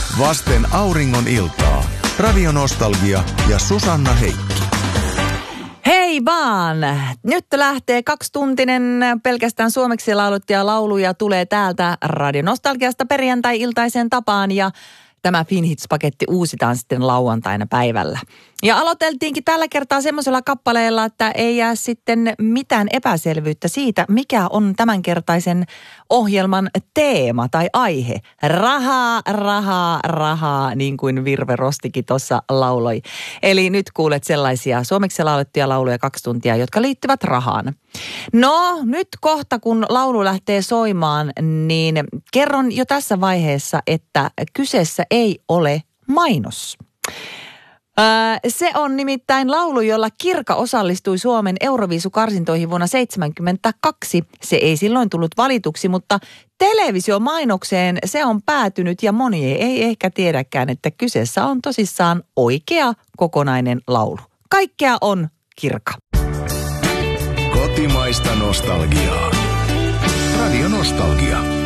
Vasten auringon iltaa. Radio Nostalgia ja Susanna Heikki. Hei vaan! Nyt lähtee 2-tuntinen pelkästään suomeksi lauluttuja lauluja tulee täältä Radio Nostalgiasta perjantai-iltaiseen tapaan ja tämä Finhits-paketti uusitaan sitten lauantaina päivällä. Ja aloiteltiinkin tällä kertaa semmoisella kappaleella, että ei jää sitten mitään epäselvyyttä siitä, mikä on tämänkertaisen ohjelman teema tai aihe. Rahaa, rahaa, rahaa, niin kuin Virve Rostikin tuossa lauloi. Eli nyt kuulet sellaisia suomeksi laulettuja lauluja 2 tuntia, jotka liittyvät rahaan. No, nyt kohta kun laulu lähtee soimaan, niin kerron jo tässä vaiheessa, että kyseessä ei ole mainos. Se on nimittäin laulu, jolla Kirka osallistui Suomen Euroviisukarsintoihin vuonna 1972. Se ei silloin tullut valituksi, mutta televisiomainokseen se on päätynyt ja moni ei ehkä tiedäkään, että kyseessä on tosissaan oikea kokonainen laulu. Kaikkea on Kirka. Kotimaista nostalgiaa. Radio Nostalgia.